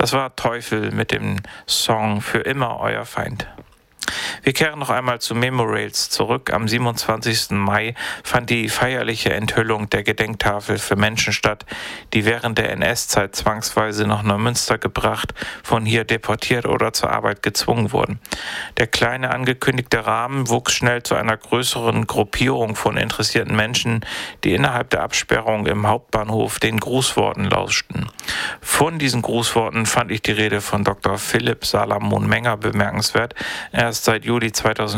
Das war Teufel mit dem Song Für immer euer Feind. Wir kehren noch einmal zu Memorails zurück. Am 27. Mai fand die feierliche Enthüllung der Gedenktafel für Menschen statt, die während der NS-Zeit zwangsweise nach Neumünster gebracht, von hier deportiert oder zur Arbeit gezwungen wurden. Der kleine angekündigte Rahmen wuchs schnell zu einer größeren Gruppierung von interessierten Menschen, die innerhalb der Absperrung im Hauptbahnhof den Grußworten lauschten. Von diesen Grußworten fand ich die Rede von Dr. Philipp Salamon Menger bemerkenswert. Er ist seit Juli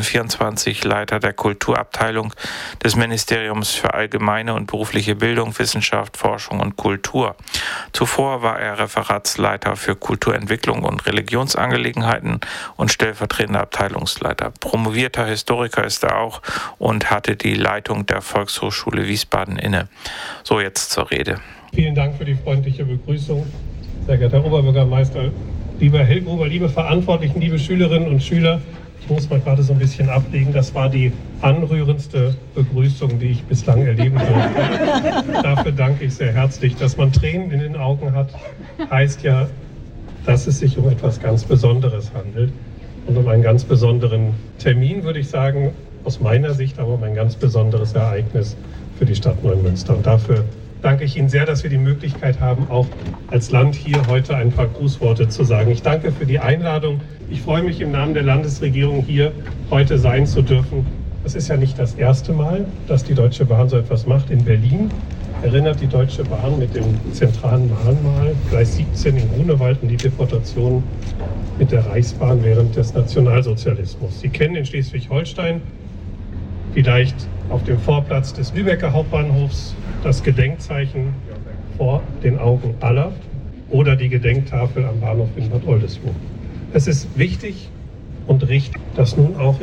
2024 Leiter der Kulturabteilung des Ministeriums für allgemeine und berufliche Bildung, Wissenschaft, Forschung und Kultur. Zuvor war er Referatsleiter für Kulturentwicklung und Religionsangelegenheiten und stellvertretender Abteilungsleiter. Promovierter Historiker ist er auch und hatte die Leitung der Volkshochschule Wiesbaden inne. So, jetzt zur Rede. Vielen Dank für die freundliche Begrüßung, sehr geehrter Herr Oberbürgermeister, lieber Herr Hillgruber, liebe Verantwortlichen, liebe Schülerinnen und Schüler. Ich muss mal gerade so ein bisschen ablegen. Das war die anrührendste Begrüßung, die ich bislang erleben durfte. Dafür danke ich sehr herzlich. Dass man Tränen in den Augen hat, heißt ja, dass es sich um etwas ganz Besonderes handelt und um einen ganz besonderen Termin, würde ich sagen, aus meiner Sicht, aber um ein ganz besonderes Ereignis für die Stadt Neumünster. Und dafür danke ich Ihnen sehr, dass wir die Möglichkeit haben, auch als Land hier heute ein paar Grußworte zu sagen. Ich danke für die Einladung. Ich freue mich, im Namen der Landesregierung hier heute sein zu dürfen. Es ist ja nicht das erste Mal, dass die Deutsche Bahn so etwas macht. In Berlin erinnert die Deutsche Bahn mit dem zentralen Mahnmal Gleis 17 in Grunewald an die Deportation mit der Reichsbahn während des Nationalsozialismus. Sie kennen in Schleswig-Holstein vielleicht auf dem Vorplatz des Lübecker Hauptbahnhofs das Gedenkzeichen vor den Augen aller oder die Gedenktafel am Bahnhof in Bad Oldesloe. Es ist wichtig und richtig, dass nun auch